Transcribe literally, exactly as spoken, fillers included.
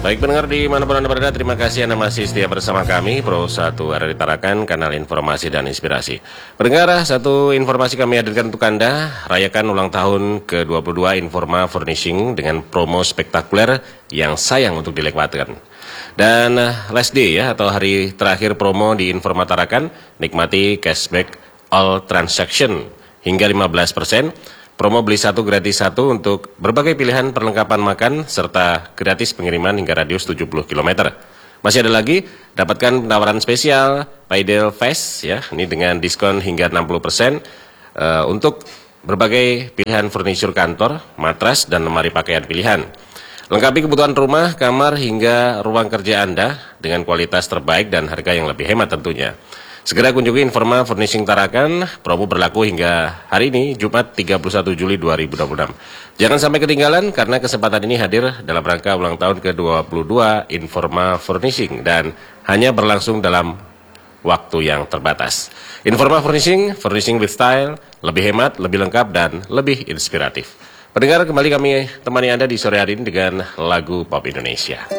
Baik pendengar dimanapun Anda berada, terima kasih Anda masih setia bersama kami Pro satu R R I Tarakan, kanal informasi dan inspirasi. Pendengar, satu informasi kami hadirkan untuk Anda, rayakan ulang tahun ke dua puluh dua Informa Furnishing dengan promo spektakuler yang sayang untuk dilewatkan. Dan last day ya, atau hari terakhir promo di Informa Tarakan, nikmati cashback all transaction hingga lima belas persen. Promo beli satu gratis satu untuk berbagai pilihan perlengkapan makan serta gratis pengiriman hingga radius tujuh puluh kilometer. Masih ada lagi, dapatkan penawaran spesial Paidel Fest ya, ini dengan diskon hingga enam puluh persen uh, untuk berbagai pilihan furniture kantor, matras dan lemari pakaian pilihan. Lengkapi kebutuhan rumah, kamar hingga ruang kerja Anda dengan kualitas terbaik dan harga yang lebih hemat tentunya. Segera kunjungi Informa Furnishing Tarakan, promo berlaku hingga hari ini, Jumat tiga puluh satu Juli dua ribu dua puluh enam. Jangan sampai ketinggalan karena kesempatan ini hadir dalam rangka ulang tahun ke dua puluh dua Informa Furnishing dan hanya berlangsung dalam waktu yang terbatas. Informa Furnishing, Furnishing with Style, lebih hemat, lebih lengkap, dan lebih inspiratif. Pendengar, kembali kami temani Anda di sore hari ini dengan lagu pop Indonesia.